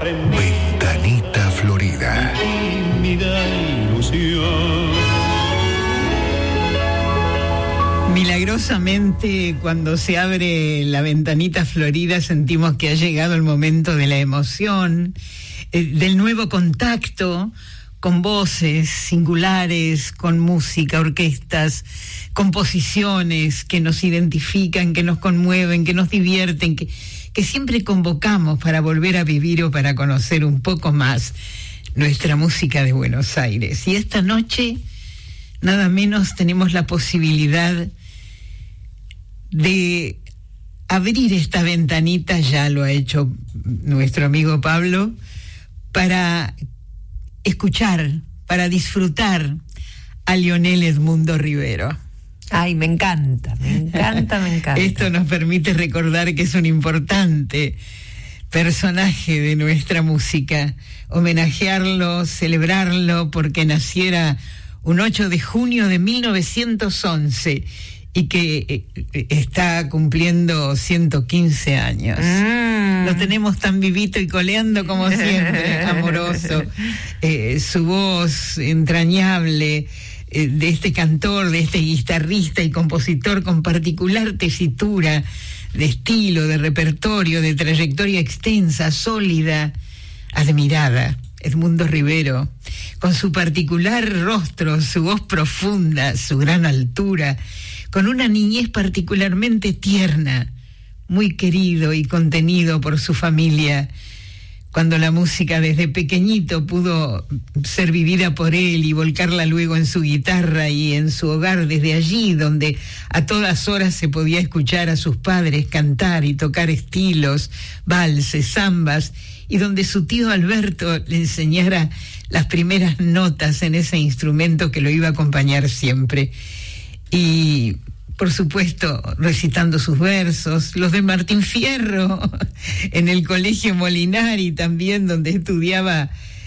Ventanita Florida. Milagrosamente, cuando se abre la ventanita florida, sentimos que ha llegado el momento de la emoción, del nuevo contacto con voces singulares, con música, orquestas, composiciones que nos identifican, que nos conmueven, que nos divierten, que siempre convocamos para volver a vivir o para conocer un poco más nuestra música de Buenos Aires. Y esta noche, nada menos, tenemos la posibilidad de abrir esta ventanita, ya lo ha hecho nuestro amigo Pablo, para escuchar, para disfrutar a Lionel Edmundo Rivero. Ay, me encanta. Esto nos permite recordar que es un importante personaje de nuestra música, homenajearlo, celebrarlo, porque naciera un 8 de junio de 1911 y que está cumpliendo 115 años. Lo tenemos tan vivito y coleando como siempre, amoroso. Su voz entrañable, de este cantor, de este guitarrista y compositor con particular tesitura, de estilo, de repertorio, de trayectoria extensa, sólida, admirada. Edmundo Rivero, con su particular rostro, su voz profunda, su gran altura, con una niñez particularmente tierna, muy querido y contenido por su familia. Cuando la música desde pequeñito pudo ser vivida por él y volcarla luego en su guitarra y en su hogar, desde allí donde a todas horas se podía escuchar a sus padres cantar y tocar estilos, valses, zambas, y donde su tío Alberto le enseñara las primeras notas en ese instrumento que lo iba a acompañar siempre. Y por supuesto, recitando sus versos, los de Martín Fierro, en el Colegio Molinari también, donde estudiaba,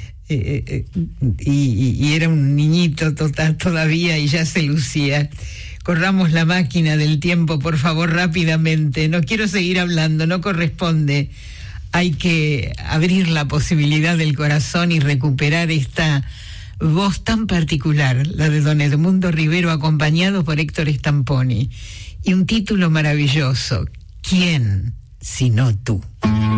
y era un niñito total todavía y ya se lucía. Corramos la máquina del tiempo, por favor, rápidamente. No quiero seguir hablando, no corresponde. Hay que abrir la posibilidad del corazón y recuperar esta voz tan particular, la de don Edmundo Rivero, acompañado por Héctor Stamponi, y un título maravilloso: ¿Quién sino tú?